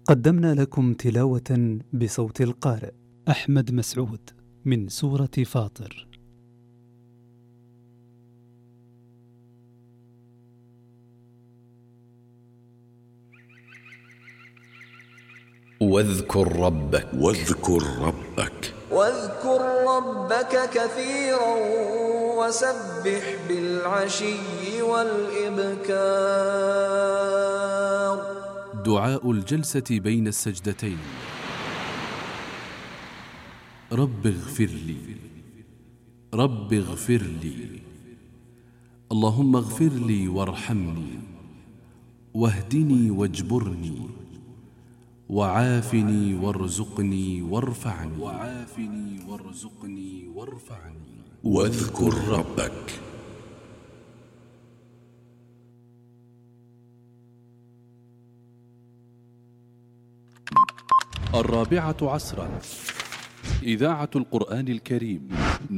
قدمنا لكم تلاوة بصوت القارئ أحمد مسعود من سورة فاطر. واذكر ربك كثيرا وسبح بالعشي والإبكار. دعاء الجلسة بين السجدتين. رب اغفر لي، رب اغفر لي، اللهم اغفر لي وارحمني واهدني واجبرني وعافني وارزقني وارفعني. واذكر ربك. الرابعة عصرا، إذاعة القرآن الكريم.